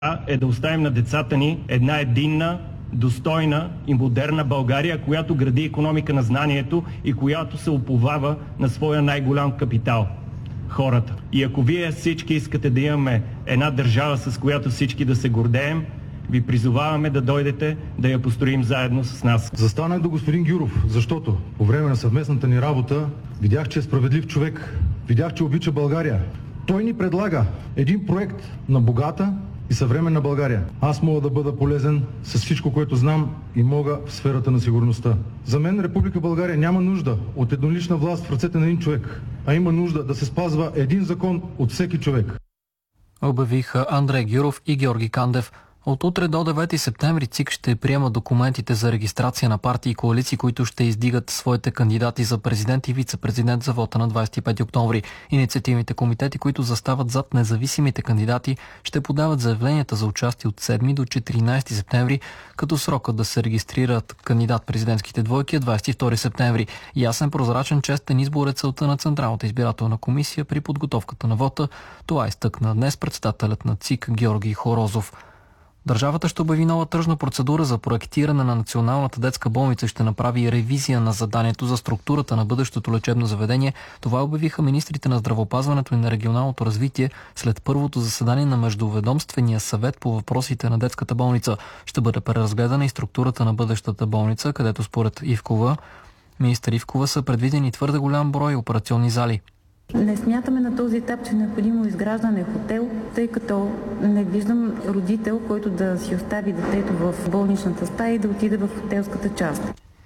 е да оставим на децата ни една единна, достойна и модерна България, която гради икономика на знанието и която се уповава на своя най-голям капитал – хората. И ако вие всички искате да имаме една държава, с която всички да се гордеем, ви призоваваме да дойдете да я построим заедно с нас. Застанах до господин Гюров, защото по време на съвместната ни работа видях, че е справедлив човек. Видях, че обича България. Той ни предлага един проект на богата и съвременна България. Аз мога да бъда полезен с всичко, което знам и мога в сферата на сигурността. За мен Република България няма нужда от еднолична власт в ръцете на един човек, а има нужда да се спазва един закон от всеки човек. Обявиха Андрей Гюров и Георги Кандев. От утре до 9 септември ЦИК ще приема документите за регистрация на партии и коалиции, които ще издигат своите кандидати за президент и вице-президент за вота на 25 октомври. Инициативните комитети, които застават зад независимите кандидати, ще подават заявленията за участие от 7 до 14 септември, като срокът да се регистрират кандидат-президентските двойки е 22 септември. Ясен, прозрачен, честен избор е целта на Централната избирателна комисия при подготовката на вота. Това изтъкна днес председателят на ЦИК Георги Хорозов. Държавата ще обяви нова тръжна процедура за проектиране на Националната детска болница и ще направи ревизия на заданието за структурата на бъдещото лечебно заведение. Това обявиха министрите на здравеопазването и на регионалното развитие след първото заседание на Междуведомствения съвет по въпросите на детската болница. Ще бъде преразгледана и структурата на бъдещата болница, където според министър Ивкова са предвидени твърде голям брой операционни зали. Не смятаме на този етап, че е необходимо изграждане хотел, тъй като не виждам родител, който да си остави детето в болничната стая и да отиде в хотелската част.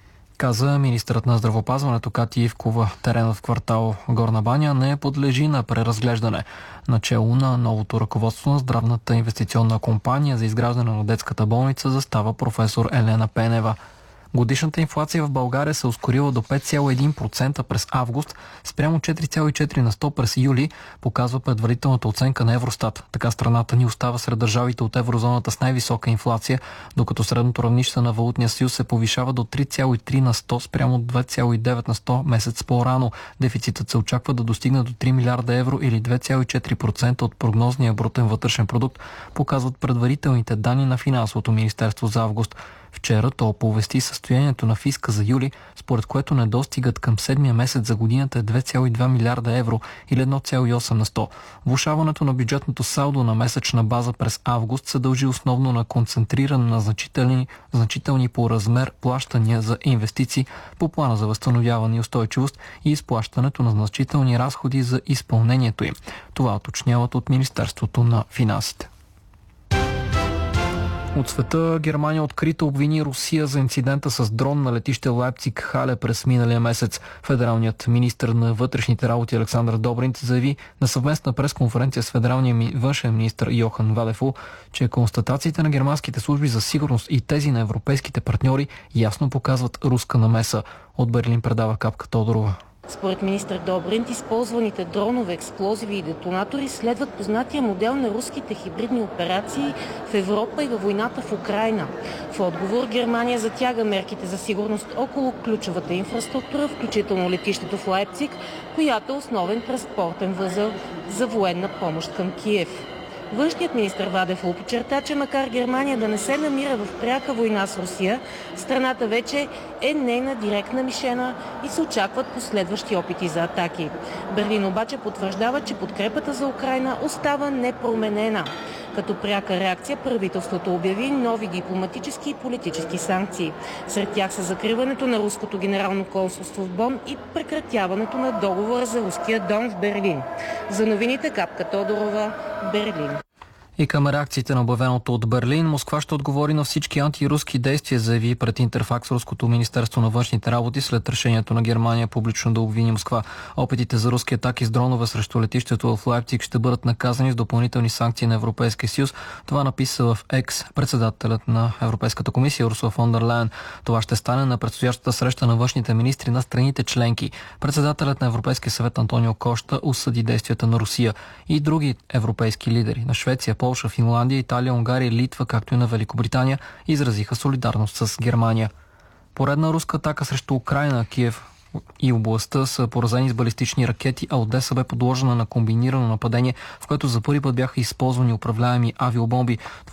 Каза министърът на здравеопазването Кати Ивкова. Теренът в квартал Горна баня не подлежи на преразглеждане. Начело на новото ръководство на здравната инвестиционна компания за изграждане на детската болница застава професор Елена Пенева. Годишната инфлация в България се ускорила до 5,1% през август, спрямо 4,4% на 100% през юли, показва предварителната оценка на Евростат. Така страната ни остава сред държавите от еврозоната с най-висока инфлация, докато средното равнище на валутния съюз се повишава до 3,3% на 100% спрямо 2,9% на 100% месец по-рано. Дефицитът се очаква да достигне до 3 милиарда евро или 2,4% от прогнозния брутен вътрешен продукт, показват предварителните данни на Финансовото министерство за август. Вчера то оповести състоянието на фиска за юли, според което недостигът към седмия месец за годината е 2,2 милиарда евро или 1,8% на 100%. Влошаването на бюджетното салдо на месечна база през август се дължи основно на концентриране на значителни по размер плащания за инвестиции по плана за възстановяване и устойчивост и изплащането на значителни разходи за изпълнението им. Това уточняват от Министерството на финансите. От света Германия открито обвини Русия за инцидента с дрон на летище Лайпциг Хале през миналия месец. Федералният министър на вътрешните работи Александър Добринт заяви на съвместна пресконференция с федералния външен министър Йохан Вадефул, че констатациите на германските служби за сигурност и тези на европейските партньори ясно показват руска намеса. От Берлин предава Капка Тодорова. Според министър Добринт, използваните дронове, експлозиви и детонатори следват познатия модел на руските хибридни операции в Европа и във войната в Украйна. В отговор Германия затяга мерките за сигурност около ключовата инфраструктура, включително летището в Лайпциг, която е основен транспортен възел за военна помощ към Киев. Външният министър Вадефул подчерта, че макар Германия да не се намира в пряка война с Русия, страната вече е нейна директна мишена и се очакват последващи опити за атаки. Берлин обаче потвърждава, че подкрепата за Украйна остава непроменена. Като пряка реакция правителството обяви нови дипломатически и политически санкции. Сред тях са закриването на руското генерално консулство в Бон и прекратяването на договора за руския дом в Берлин. За новините Капка Тодорова, Берлин. И към реакциите на обявеното от Берлин, Москва ще отговори на всички антируски действия, заяви пред Интерфакс руското министерство на външните работи след решението на Германия публично да обвини Москва. Опитите за руски атаки с дронове срещу летището в Лайпциг ще бъдат наказани с допълнителни санкции на Европейския съюз. Това написа в Екс председателят на Европейската комисия Урсула фон дер Лайен. Това ще стане на предстоящата среща на външните министри на страните членки. Председателят на Европейския съвет Антонио Кошта осъди действията на Русия и други европейски лидери на Швеция, Полша, Финландия, Италия, Унгария, Литва, както и на Великобритания, изразиха солидарност с Германия. Поредна руска атака срещу Украйна, Киев и областта са поразени с балистични ракети, а Одеса бе подложена на комбинирано нападение, в което за първи път бяха използвани управляеми авиобомби.